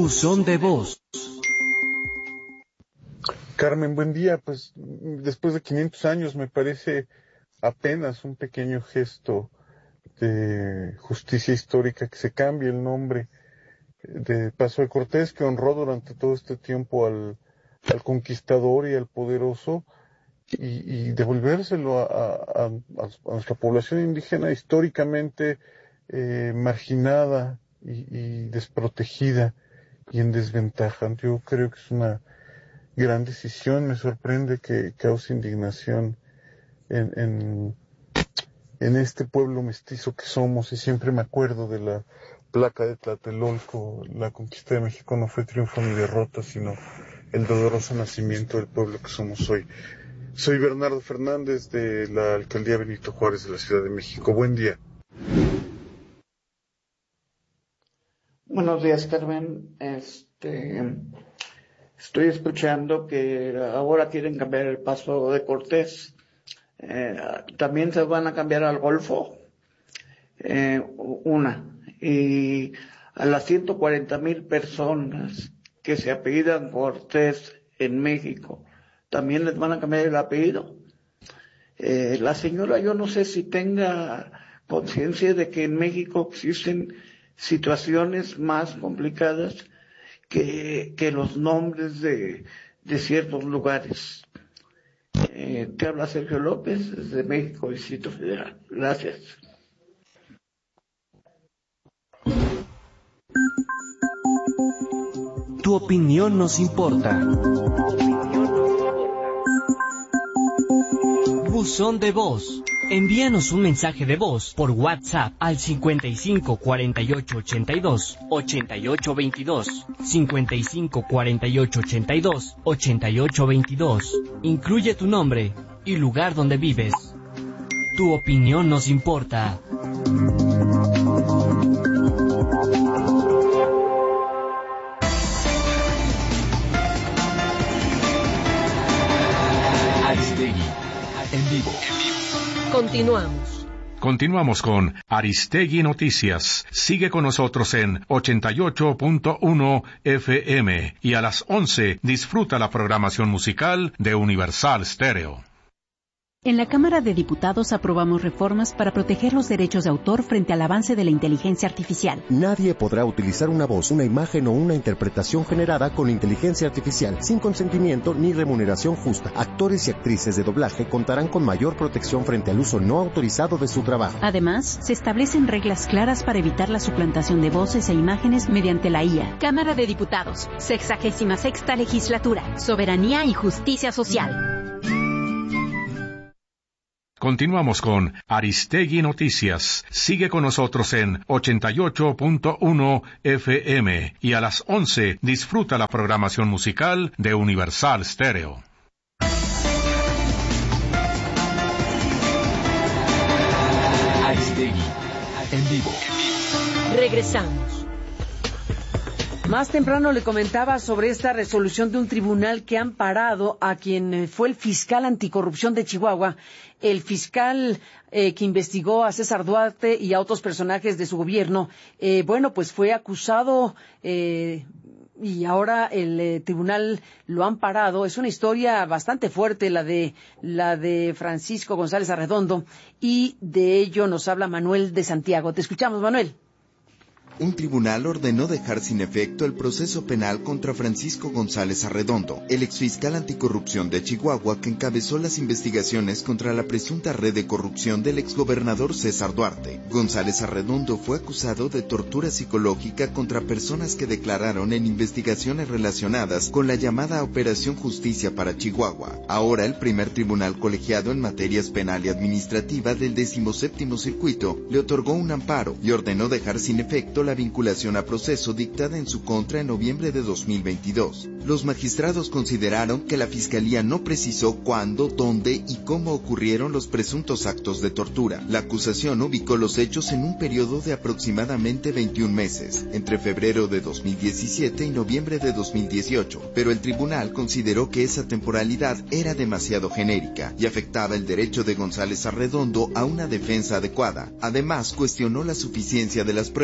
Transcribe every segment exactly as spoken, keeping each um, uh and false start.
Buzón de voz. Carmen, buen día. Pues después de quinientos años me parece apenas un pequeño gesto de justicia histórica que se cambie el nombre de Paso de Cortés, que honró durante todo este tiempo al, al conquistador y al poderoso, y, y devolvérselo a, a, a, a nuestra población indígena históricamente eh, marginada y, y desprotegida y en desventaja. Yo creo que es una gran decisión. Me sorprende que cause indignación en, en, en este pueblo mestizo que somos, y siempre me acuerdo de la placa de Tlatelolco. La conquista de México no fue triunfo ni derrota, sino el doloroso nacimiento del pueblo que somos hoy. Soy Bernardo Fernández, de la Alcaldía Benito Juárez de la Ciudad de México. Buen día. Buenos días, Carmen. Este, estoy escuchando que ahora quieren cambiar el Paso de Cortés. Eh, también se van a cambiar al Golfo. Eh, una. Y a las ciento cuarenta mil personas que se apellidan Cortés en México, también les van a cambiar el apellido. Eh, la señora, yo no sé si tenga conciencia de que en México existen situaciones más complicadas que, que los nombres de, de ciertos lugares. Eh, te habla Sergio López, desde México, Distrito Federal. Gracias. Tu opinión nos importa. Buzón de voz. Envíanos un mensaje de voz por WhatsApp al cincuenta y cinco cuarenta y ocho ochenta y dos ochenta y ocho veintidós, cincuenta y cinco cuarenta y ocho ochenta y dos ochenta y ocho veintidós. Incluye tu nombre y lugar donde vives. Tu opinión nos importa. Aristegui, en vivo. Continuamos. Continuamos con Aristegui Noticias. Sigue con nosotros en ochenta y ocho punto uno F M y a las once disfruta la programación musical de Universal Stereo. En la Cámara de Diputados aprobamos reformas para proteger los derechos de autor frente al avance de la inteligencia artificial. Nadie podrá utilizar una voz, una imagen o una interpretación generada con inteligencia artificial sin consentimiento ni remuneración justa. Actores y actrices de doblaje contarán con mayor protección frente al uso no autorizado de su trabajo. Además, se establecen reglas claras para evitar la suplantación de voces e imágenes mediante la I A. Cámara de Diputados, sexagésima sexta legislatura, soberanía y justicia social. Continuamos con Aristegui Noticias. Sigue con nosotros en ochenta y ocho punto uno F M y a las once disfruta la programación musical de Universal Stereo. Aristegui, en vivo. Regresamos. Más temprano le comentaba sobre esta resolución de un tribunal que ha amparado a quien fue el fiscal anticorrupción de Chihuahua, el fiscal eh, que investigó a César Duarte y a otros personajes de su gobierno. Eh, bueno, pues fue acusado eh, y ahora el eh, tribunal lo ha amparado. Es una historia bastante fuerte la de la de Francisco González Arredondo, y de ello nos habla Manuel de Santiago. Te escuchamos, Manuel. Un tribunal ordenó dejar sin efecto el proceso penal contra Francisco González Arredondo, el exfiscal anticorrupción de Chihuahua que encabezó las investigaciones contra la presunta red de corrupción del exgobernador César Duarte. González Arredondo fue acusado de tortura psicológica contra personas que declararon en investigaciones relacionadas con la llamada Operación Justicia para Chihuahua. Ahora el primer tribunal colegiado en materias penal y administrativa del decimoséptimo circuito le otorgó un amparo y ordenó dejar sin efecto la vinculación a proceso dictada en su contra en noviembre de dos mil veintidós. Los magistrados consideraron que la Fiscalía no precisó cuándo, dónde y cómo ocurrieron los presuntos actos de tortura. La acusación ubicó los hechos en un periodo de aproximadamente veintiún meses, entre febrero de dos mil diecisiete y noviembre de dos mil dieciocho, pero el tribunal consideró que esa temporalidad era demasiado genérica y afectaba el derecho de González Arredondo a una defensa adecuada. Además, cuestionó la suficiencia de las pruebas y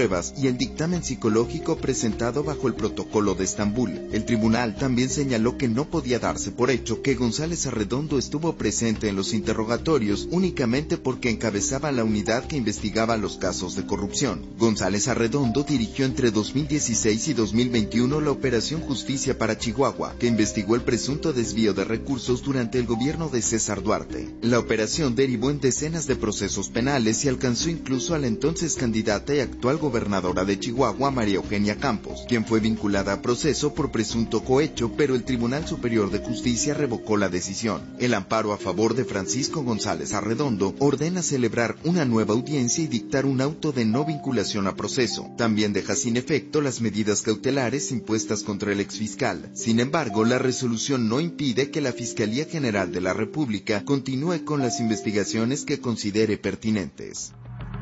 el dictamen psicológico presentado bajo el Protocolo de Estambul. El tribunal también señaló que no podía darse por hecho que González Arredondo estuvo presente en los interrogatorios únicamente porque encabezaba la unidad que investigaba los casos de corrupción. González Arredondo dirigió entre dos mil dieciséis y dos mil veintiuno la Operación Justicia para Chihuahua, que investigó el presunto desvío de recursos durante el gobierno de César Duarte. La operación derivó en decenas de procesos penales y alcanzó incluso a la entonces candidata y actual gobernadora de Chihuahua, María Eugenia Campos, quien fue vinculada a proceso por presunto cohecho, pero el Tribunal Superior de Justicia revocó la decisión. El amparo a favor de Francisco González Arredondo ordena celebrar una nueva audiencia y dictar un auto de no vinculación a proceso. También deja sin efecto las medidas cautelares impuestas contra el exfiscal. Sin embargo, la resolución no impide que la Fiscalía General de la República continúe con las investigaciones que considere pertinentes.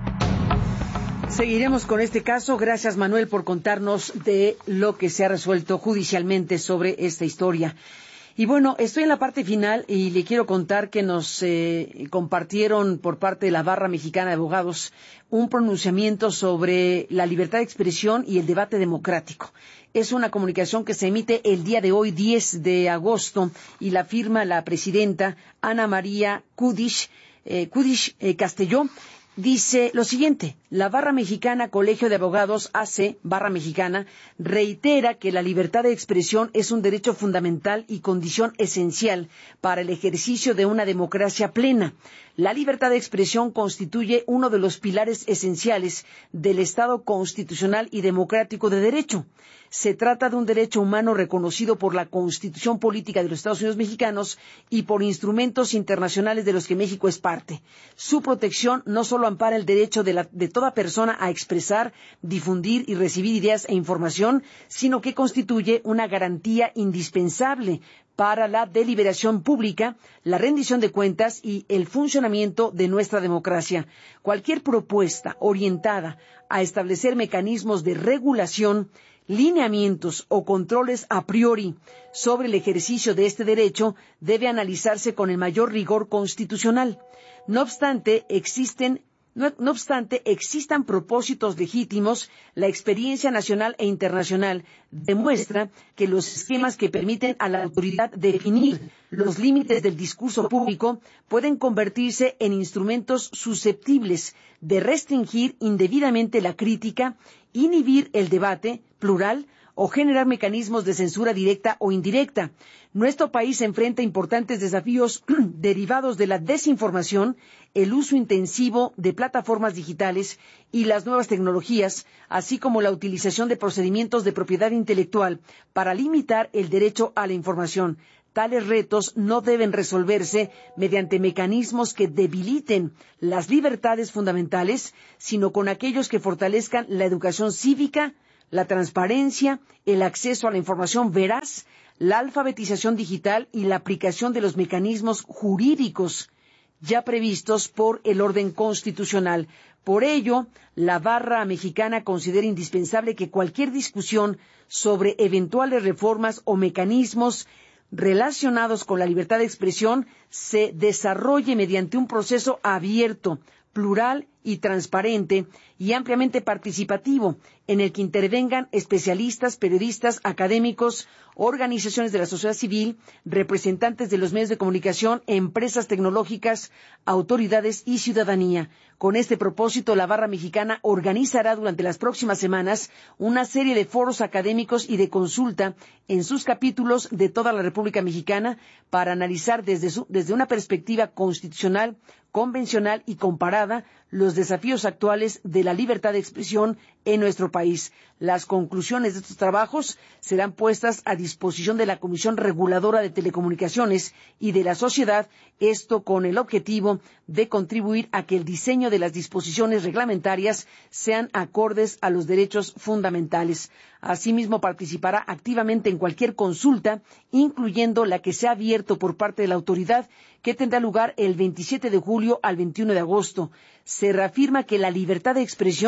Seguiremos con este caso. Gracias, Manuel, por contarnos de lo que se ha resuelto judicialmente sobre esta historia. Y bueno, estoy en la parte final y le quiero contar que nos eh, compartieron por parte de la Barra Mexicana de Abogados un pronunciamiento sobre la libertad de expresión y el debate democrático. Es una comunicación que se emite el día de hoy, diez de agosto, y la firma la presidenta Ana María Kudish, eh, Kudish eh, Castelló. Dice lo siguiente: la Barra Mexicana Colegio de Abogados A C, Barra Mexicana, reitera que la libertad de expresión es un derecho fundamental y condición esencial para el ejercicio de una democracia plena. La libertad de expresión constituye uno de los pilares esenciales del Estado constitucional y democrático de derecho. Se trata de un derecho humano reconocido por la Constitución Política de los Estados Unidos Mexicanos y por instrumentos internacionales de los que México es parte. Su protección no solo ampara el derecho de, la, de toda persona a expresar, difundir y recibir ideas e información, sino que constituye una garantía indispensable para la deliberación pública, la rendición de cuentas y el funcionamiento de nuestra democracia. Cualquier propuesta orientada a establecer mecanismos de regulación, lineamientos o controles a priori sobre el ejercicio de este derecho debe analizarse con el mayor rigor constitucional. No obstante, existen No, no obstante, existan propósitos legítimos, la experiencia nacional e internacional demuestra que los esquemas que permiten a la autoridad definir los límites del discurso público pueden convertirse en instrumentos susceptibles de restringir indebidamente la crítica, inhibir el debate plural o generar mecanismos de censura directa o indirecta. Nuestro país enfrenta importantes desafíos derivados de la desinformación, el uso intensivo de plataformas digitales y las nuevas tecnologías, así como la utilización de procedimientos de propiedad intelectual para limitar el derecho a la información. Tales retos no deben resolverse mediante mecanismos que debiliten las libertades fundamentales, sino con aquellos que fortalezcan la educación cívica, la transparencia, el acceso a la información veraz, la alfabetización digital y la aplicación de los mecanismos jurídicos ya previstos por el orden constitucional. Por ello, la Barra Mexicana considera indispensable que cualquier discusión sobre eventuales reformas o mecanismos relacionados con la libertad de expresión se desarrolle mediante un proceso abierto, plural y transparente y ampliamente participativo, en el que intervengan especialistas, periodistas, académicos, organizaciones de la sociedad civil, representantes de los medios de comunicación, empresas tecnológicas, autoridades y ciudadanía. Con este propósito, la Barra Mexicana organizará durante las próximas semanas una serie de foros académicos y de consulta en sus capítulos de toda la República Mexicana para analizar desde, su, desde una perspectiva constitucional, convencional y comparada los desafíos actuales de la libertad de expresión en nuestro país. Las conclusiones de estos trabajos serán puestas a disposición de la Comisión Reguladora de Telecomunicaciones y de la sociedad, esto con el objetivo de contribuir a que el diseño de las disposiciones reglamentarias sean acordes a los derechos fundamentales. Asimismo, participará activamente en cualquier consulta, incluyendo la que se ha abierto por parte de la autoridad, que tendrá lugar el veintisiete de julio al veintiuno de agosto. Se reafirma que la libertad de expresión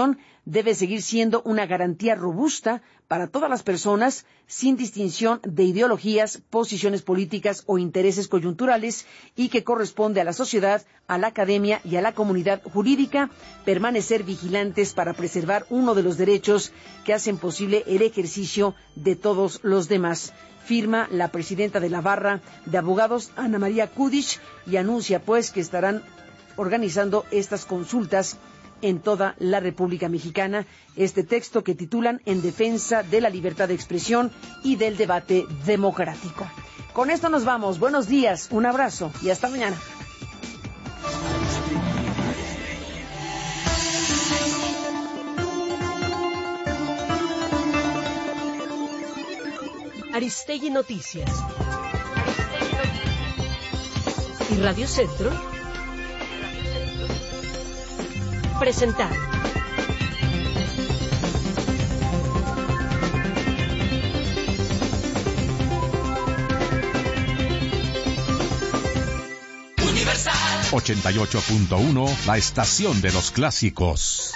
debe seguir siendo una garantía robusta para todas las personas, sin distinción de ideologías, posiciones políticas o intereses coyunturales, y que corresponde a la sociedad, a la academia y a la comunidad jurídica permanecer vigilantes para preservar uno de los derechos que hacen posible el ejercicio de todos los demás. Firma la presidenta de la Barra de Abogados, Ana María Kudich, y anuncia pues que estarán organizando estas consultas en toda la República Mexicana. Este texto que titulan En defensa de la libertad de expresión y del debate democrático. Con esto nos vamos. Buenos días, un abrazo y hasta mañana. Aristegui Noticias y Radio Centro presentaron ochenta y ocho punto uno, la estación de los clásicos.